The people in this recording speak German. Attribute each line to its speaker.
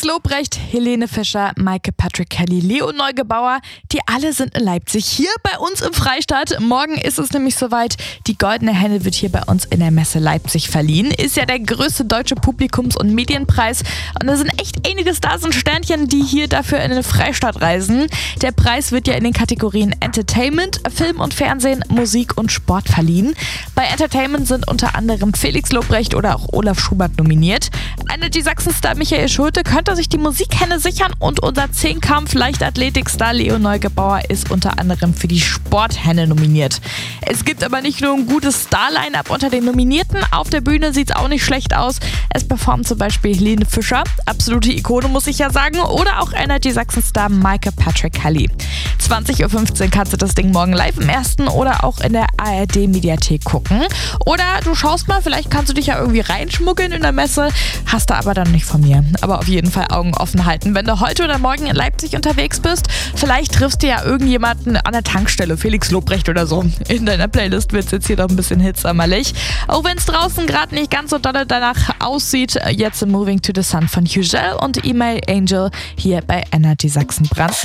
Speaker 1: Lobrecht, Helene Fischer, Maike Patrick Kelly, Leo Neugebauer, die alle sind in Leipzig, hier bei uns im Freistaat. Morgen ist es nämlich soweit, die Goldene Henne wird hier bei uns in der Messe Leipzig verliehen. Ist ja der größte deutsche Publikums- und Medienpreis und da sind echt einige Stars und Sternchen, die hier dafür in den Freistaat reisen. Der Preis wird ja in den Kategorien Entertainment, Film und Fernsehen, Musik und Sport verliehen. Bei Entertainment sind unter anderem Felix Lobrecht oder auch Olaf Schubert nominiert. Energy Sachsen-Star Michael Schulte könnte sich die Musikhenne sichern und unser Zehnkampf-Leichtathletik-Star Leo Neugebauer ist unter anderem für die Sporthenne nominiert. Es gibt aber nicht nur ein gutes Star-Line-Up unter den Nominierten, auf der Bühne sieht es auch nicht schlecht aus. Es performt zum Beispiel Helene Fischer, absolute Ikone muss ich ja sagen, oder auch Energy Sachsen-Star Maike Patrick Kelly. 20.15 Uhr kannst du das Ding morgen live im Ersten oder auch in der ARD-Mediathek gucken. Oder du schaust mal, vielleicht kannst du dich ja irgendwie reinschmuggeln in der Messe, hast du aber dann nicht von mir. Aber auf jeden Fall Augen offen halten. Wenn du heute oder morgen in Leipzig unterwegs bist, vielleicht triffst du ja irgendjemanden an der Tankstelle, Felix Lobrecht oder so. In deiner Playlist wird es jetzt hier doch ein bisschen hitsammerlich. Auch wenn es draußen gerade nicht ganz so dolle danach aussieht, jetzt Moving to the Sun von Hugel und Email Angel hier bei Energy Sachsen-Brandenburg.